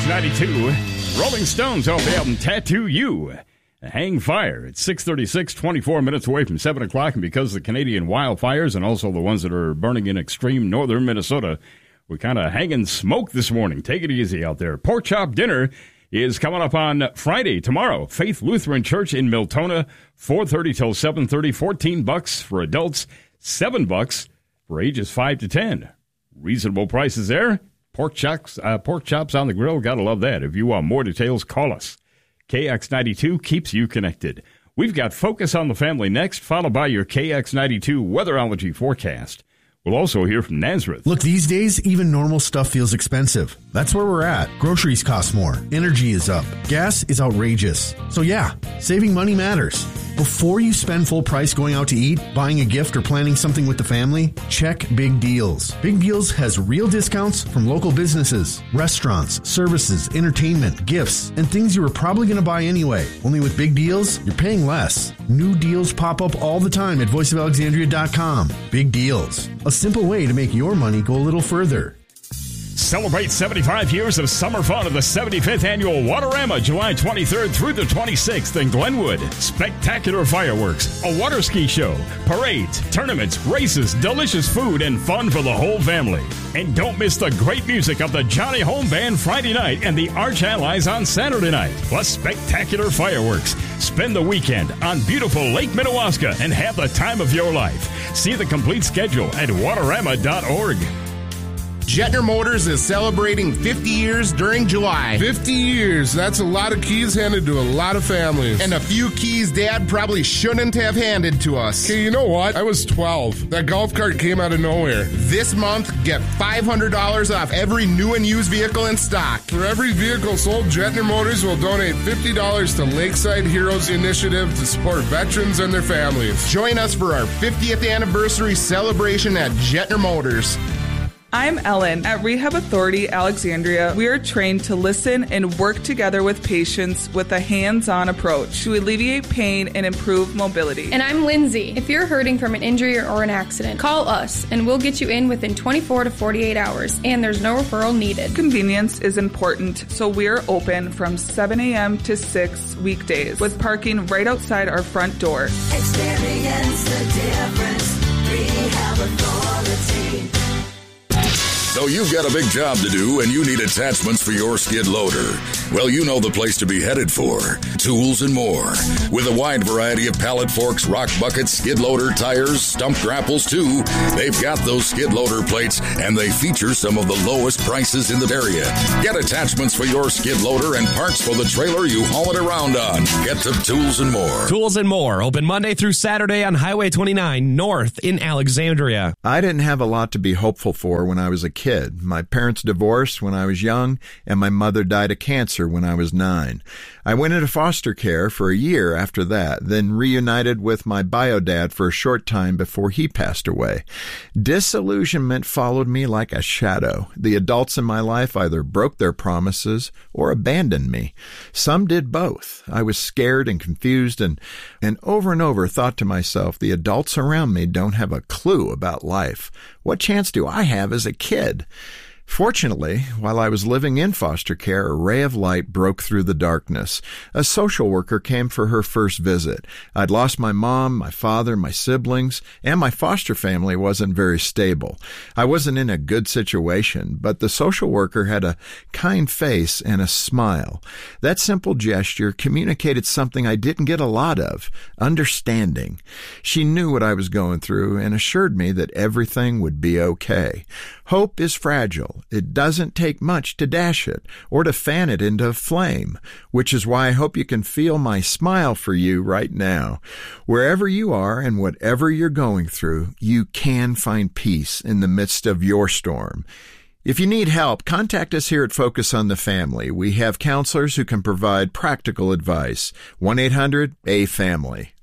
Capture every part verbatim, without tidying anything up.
X ninety-two. Rolling Stones off the album Tattoo You. Hang Fire. It's six thirty-six, twenty-four minutes away from seven o'clock, and because of the Canadian wildfires and also the ones that are burning in extreme northern Minnesota, we're kind of hanging smoke this morning. Take it easy out there. Pork chop dinner is coming up on Friday, tomorrow. Faith Lutheran Church in Miltona, four thirty till seven thirty, fourteen bucks for adults, seven bucks for ages five to ten. Reasonable prices there. Pork chops, uh, pork chops on the grill. Gotta love that. If you want more details, call us. K X ninety-two keeps you connected. We've got Focus on the Family next, followed by your K X ninety-two weatherology forecast. We'll also hear from Nazareth. Look, these days, even normal stuff feels expensive. That's where we're at. Groceries cost more. Energy is up. Gas is outrageous. So yeah, saving money matters. Before you spend full price going out to eat, buying a gift, or planning something with the family, check Big Deals. Big Deals has real discounts from local businesses, restaurants, services, entertainment, gifts, and things you were probably going to buy anyway. Only with Big Deals, you're paying less. New deals pop up all the time at voice of alexandria dot com. Big Deals. A simple way to make your money go a little further. Celebrate seventy-five years of summer fun at the seventy-fifth Annual Waterama, July twenty-third through the twenty-sixth in Glenwood. Spectacular fireworks, a water ski show, parades, tournaments, races, delicious food, and fun for the whole family. And don't miss the great music of the Johnny Home Band Friday night and the Arch Allies on Saturday night, plus spectacular fireworks. Spend the weekend on beautiful Lake Minnewaska and have the time of your life. See the complete schedule at waterama dot org. Jetner Motors is celebrating fifty years during July. fifty years. That's a lot of keys handed to a lot of families. And a few keys Dad probably shouldn't have handed to us. Hey, you know what? I was twelve. That golf cart came out of nowhere. This month, get five hundred dollars off every new and used vehicle in stock. For every vehicle sold, Jetner Motors will donate fifty dollars to Lakeside Heroes Initiative to support veterans and their families. Join us for our fiftieth anniversary celebration at Jetner Motors. I'm Ellen. At Rehab Authority Alexandria, we are trained to listen and work together with patients with a hands-on approach to alleviate pain and improve mobility. And I'm Lindsay. If you're hurting from an injury or an accident, call us and we'll get you in within twenty-four to forty-eight hours, and there's no referral needed. Convenience is important, so we're open from seven a.m. to six weekdays with parking right outside our front door. Experience the difference. Rehab Authority. So you've got a big job to do and you need attachments for your skid loader. Well, you know the place to be headed for. Tools and More. With a wide variety of pallet forks, rock buckets, skid loader tires, stump grapples too, they've got those skid loader plates and they feature some of the lowest prices in the area. Get attachments for your skid loader and parts for the trailer you haul it around on. Get to Tools and More. Tools and More, open Monday through Saturday on Highway twenty-nine North in Alexandria. I didn't have a lot to be hopeful for when I was a kid. My parents divorced when I was young, and my mother died of cancer when I was nine. I went into foster care for a year after that, then reunited with my bio dad for a short time before he passed away. Disillusionment followed me like a shadow. The adults in my life either broke their promises or abandoned me. Some did both. I was scared and confused and, and over and over thought to myself, the adults around me don't have a clue about life. What chance do I have as a kid? Fortunately, while I was living in foster care, a ray of light broke through the darkness. A social worker came for her first visit. I'd lost my mom, my father, my siblings, and my foster family wasn't very stable. I wasn't in a good situation, but the social worker had a kind face and a smile. That simple gesture communicated something I didn't get a lot of, understanding. She knew what I was going through and assured me that everything would be okay. Hope is fragile. It doesn't take much to dash it or to fan it into a flame, which is why I hope you can feel my smile for you right now. Wherever you are and whatever you're going through, you can find peace in the midst of your storm. If you need help, contact us here at Focus on the Family. We have counselors who can provide practical advice. one eight hundred A family.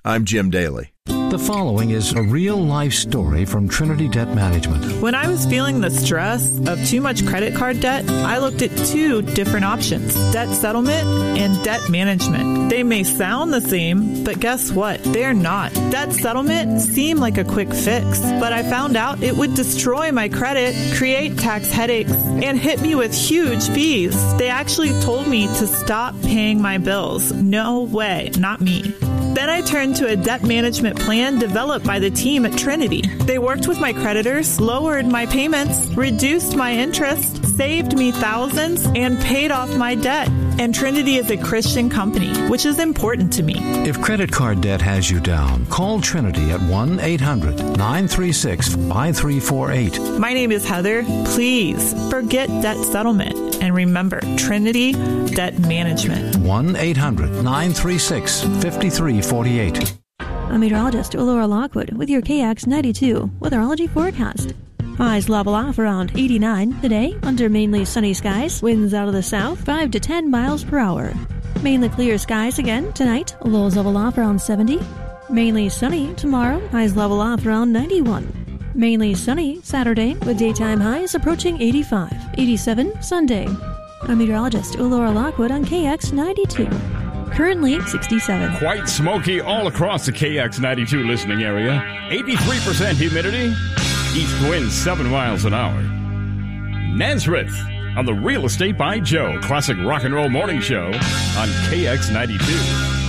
I'm Jim Daly. The following is a real-life story from Trinity Debt Management. When I was feeling the stress of too much credit card debt, I looked at two different options, debt settlement and debt management. They may sound the same, but guess what? They're not. Debt settlement seemed like a quick fix, but I found out it would destroy my credit, create tax headaches, and hit me with huge fees. They actually told me to stop paying my bills. No way, not me. Then I turned to a debt management plan developed by the team at Trinity. They worked with my creditors, lowered my payments, reduced my interest, saved me thousands, and paid off my debt. And Trinity is a Christian company, which is important to me. If credit card debt has you down, call Trinity at one eight hundred nine three six five three four eight. My name is Heather. Please forget debt settlement. And remember, Trinity Debt Management. one eight hundred nine three six five three four eight. I'm meteorologist Laura Lockwood with your K X ninety-two weatherology forecast. Highs level off around eighty-nine today under mainly sunny skies. Winds out of the south five to ten miles per hour. Mainly clear skies again tonight. Lows level off around seventy. Mainly sunny tomorrow. Highs level off around ninety-one. Mainly sunny Saturday with daytime highs approaching eighty-five. eighty-seven Sunday. I'm meteorologist Laura Lockwood on K X ninety-two. Currently sixty-seven. Quite smoky all across the K X ninety-two listening area. eighty-three percent humidity. East winds seven miles an hour. Nazareth on the Real Estate by Joe Classic Rock and Roll Morning Show on K X ninety-two.